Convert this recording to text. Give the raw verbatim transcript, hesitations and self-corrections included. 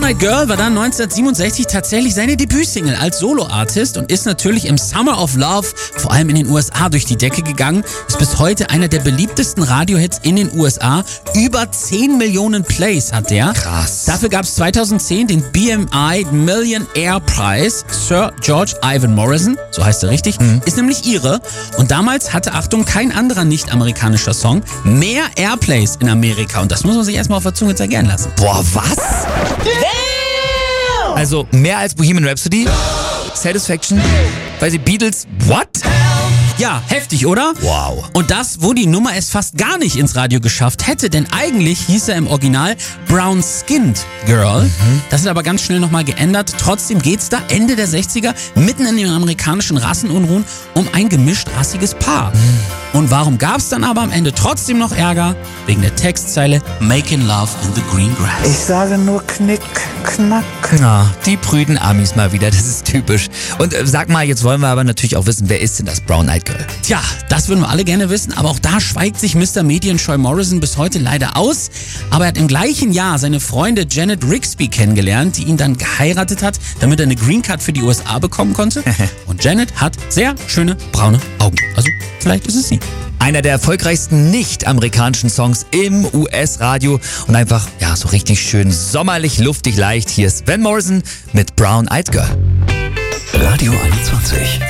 Eyed Girl war dann neunzehnhundertsiebenundsechzig tatsächlich seine Debütsingle als Soloartist und ist natürlich im Summer of Love vor allem in den U S A durch die Decke gegangen. Ist bis heute einer der beliebtesten Radiohits in den U S A. Über zehn Millionen Plays hat der. Krass. Dafür gab es zweitausendzehn den B M I Millionaire Prize. Sir George Ivan Morrison, so heißt er richtig, mhm. ist nämlich Ire. Und damals hatte, Achtung, kein anderer nicht-amerikanischer Song mehr Airplays in Amerika. Und das muss man sich erstmal auf der Zunge zergehen lassen. Boah, was? Also mehr als Bohemian Rhapsody? Satisfaction? Weil die Beatles, what? Ja, heftig, oder? Wow. Und das, wo die Nummer es fast gar nicht ins Radio geschafft hätte, denn eigentlich hieß er im Original Brown Skinned Girl. Mhm. Das ist aber ganz schnell nochmal geändert. Trotzdem geht's da Ende der sechziger, mitten in den amerikanischen Rassenunruhen, um ein gemischt-rassiges Paar. Mhm. Und warum gab's dann aber am Ende trotzdem noch Ärger? Wegen der Textzeile Making Love in the Green Grass. Ich sage nur Knick, Knack. Na, die prüden Amis mal wieder, das ist typisch. Und äh, sag mal, jetzt wollen wir aber natürlich auch wissen, wer ist denn das Brown Eyed Girl? Tja, das würden wir alle gerne wissen, aber auch da schweigt sich Mister Medienscheu Morrison bis heute leider aus. Aber er hat im gleichen Jahr seine Freundin Janet Rigsby kennengelernt, die ihn dann geheiratet hat, damit er eine Green Card für die U S A bekommen konnte. Und Janet hat sehr schöne braune Augen. Also vielleicht ist es sie. Einer der erfolgreichsten nicht-amerikanischen Songs im U S-Radio und einfach, ja, so richtig schön sommerlich, luftig, leicht. Hier ist Van Morrison mit Brown Eyed Girl. Radio einundzwanzig.